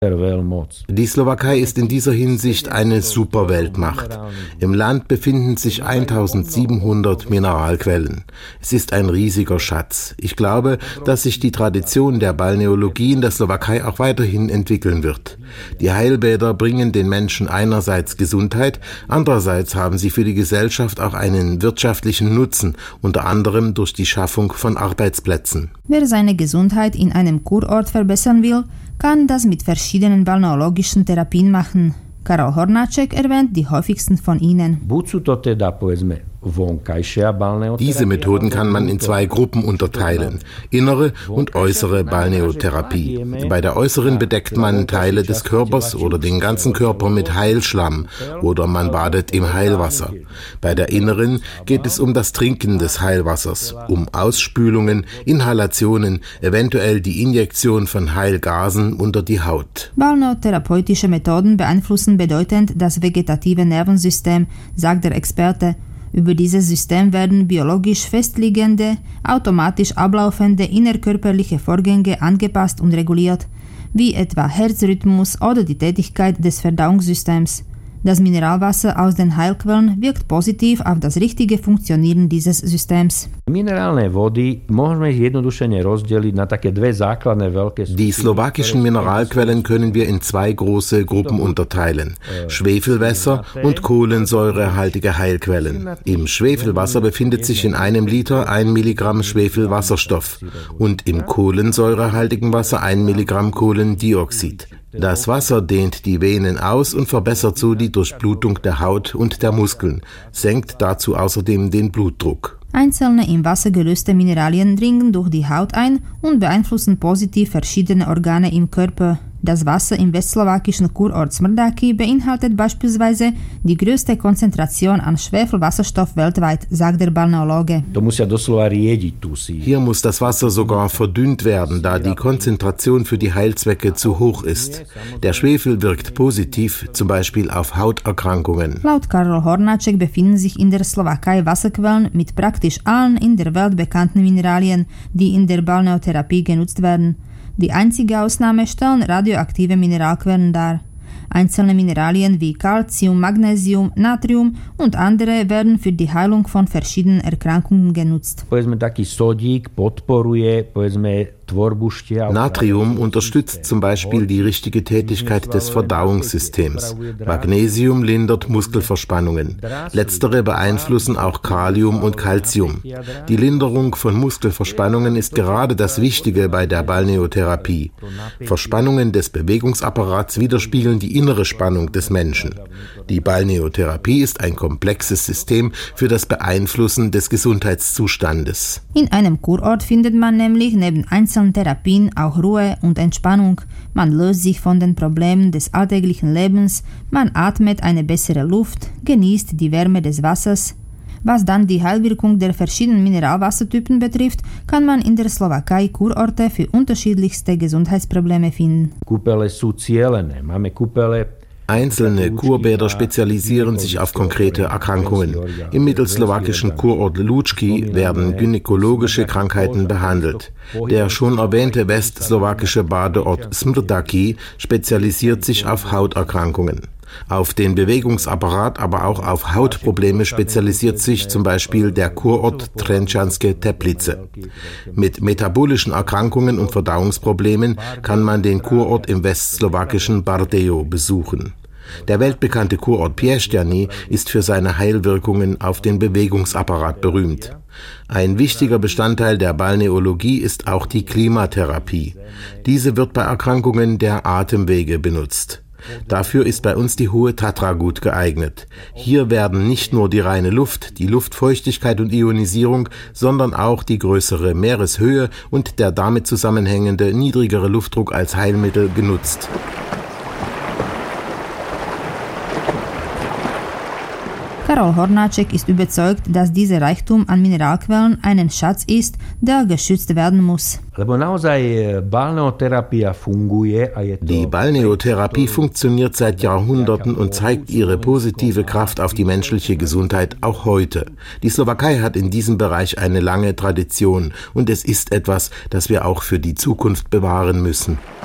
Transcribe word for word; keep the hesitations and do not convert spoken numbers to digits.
Die Slowakei ist in dieser Hinsicht eine Superweltmacht. Im Land befinden sich eintausendsiebenhundert Mineralquellen. Es ist ein riesiger Schatz. Ich glaube, dass sich die Tradition der Balneologie in der Slowakei auch weiterhin entwickeln wird. Die Heilbäder bringen den Menschen einerseits Gesundheit, andererseits haben sie für die Gesellschaft auch einen wirtschaftlichen Nutzen, unter anderem durch die Schaffung von Arbeitsplätzen. Wer seine Gesundheit in einem Kurort verbessern will, kann das mit verschiedenen balneologischen Therapien machen. Karol Hornáček erwähnt die häufigsten von ihnen. Diese Methoden kann man in zwei Gruppen unterteilen: innere und äußere Balneotherapie. Bei der äußeren bedeckt man Teile des Körpers oder den ganzen Körper mit Heilschlamm oder man badet im Heilwasser. Bei der inneren geht es um das Trinken des Heilwassers, um Ausspülungen, Inhalationen, eventuell die Injektion von Heilgasen unter die Haut. Balneotherapeutische Methoden beeinflussen bedeutend das vegetative Nervensystem, sagt der Experte. Über dieses System werden biologisch festliegende, automatisch ablaufende innerkörperliche Vorgänge angepasst und reguliert, wie etwa Herzrhythmus oder die Tätigkeit des Verdauungssystems. Das Mineralwasser aus den Heilquellen wirkt positiv auf das richtige Funktionieren dieses Systems. Die slowakischen Mineralquellen können wir in zwei große Gruppen unterteilen: Schwefelwässer und kohlensäurehaltige Heilquellen. Im Schwefelwasser befindet sich in einem Liter ein Milligramm Schwefelwasserstoff und im kohlensäurehaltigen Wasser ein Milligramm Kohlendioxid. Das Wasser dehnt die Venen aus und verbessert so die Durchblutung der Haut und der Muskeln, senkt dazu außerdem den Blutdruck. Einzelne im Wasser gelöste Mineralien dringen durch die Haut ein und beeinflussen positiv verschiedene Organe im Körper. Das Wasser im westslowakischen Kurort Smrdaky beinhaltet beispielsweise die größte Konzentration an Schwefelwasserstoff weltweit, sagt der Balneologe. Hier muss das Wasser sogar verdünnt werden, da die Konzentration für die Heilzwecke zu hoch ist. Der Schwefel wirkt positiv, zum Beispiel auf Hauterkrankungen. Laut Karol Hornáček befinden sich in der Slowakei Wasserquellen mit praktisch allen in der Welt bekannten Mineralien, die in der Balneotherapie genutzt werden. Die einzige Ausnahme stellen radioaktive Mineralquellen dar. Einzelne Mineralien wie Calcium, Magnesium, Natrium und andere werden für die Heilung von verschiedenen Erkrankungen genutzt. Natrium unterstützt zum Beispiel die richtige Tätigkeit des Verdauungssystems. Magnesium lindert Muskelverspannungen. Letztere beeinflussen auch Kalium und Calcium. Die Linderung von Muskelverspannungen ist gerade das Wichtige bei der Balneotherapie. Verspannungen des Bewegungsapparats widerspiegeln die innere Spannung des Menschen. Die Balneotherapie ist ein komplexes System für das Beeinflussen des Gesundheitszustandes. In einem Kurort findet man nämlich neben einzelnen Therapien auch Ruhe und Entspannung. Man löst sich von den Problemen des alltäglichen Lebens, man atmet eine bessere Luft, genießt die Wärme des Wassers. Was dann die Heilwirkung der verschiedenen Mineralwassertypen betrifft, kann man in der Slowakei Kurorte für unterschiedlichste Gesundheitsprobleme finden. Einzelne Kurbäder spezialisieren sich auf konkrete Erkrankungen. Im mittelslowakischen Kurort Lúčky werden gynäkologische Krankheiten behandelt. Der schon erwähnte westslowakische Badeort Smrdaky spezialisiert sich auf Hauterkrankungen. Auf den Bewegungsapparat, aber auch auf Hautprobleme spezialisiert sich zum Beispiel der Kurort Trenčanske Teplice. Mit metabolischen Erkrankungen und Verdauungsproblemen kann man den Kurort im westslowakischen Bardejov besuchen. Der weltbekannte Kurort Piešťany ist für seine Heilwirkungen auf den Bewegungsapparat berühmt. Ein wichtiger Bestandteil der Balneologie ist auch die Klimatherapie. Diese wird bei Erkrankungen der Atemwege benutzt. Dafür ist bei uns die Hohe Tatra gut geeignet. Hier werden nicht nur die reine Luft, die Luftfeuchtigkeit und Ionisierung, sondern auch die größere Meereshöhe und der damit zusammenhängende niedrigere Luftdruck als Heilmittel genutzt. Karol Hornáček ist überzeugt, dass dieser Reichtum an Mineralquellen ein Schatz ist, der geschützt werden muss. Die Balneotherapie funktioniert seit Jahrhunderten und zeigt ihre positive Kraft auf die menschliche Gesundheit auch heute. Die Slowakei hat in diesem Bereich eine lange Tradition und es ist etwas, das wir auch für die Zukunft bewahren müssen.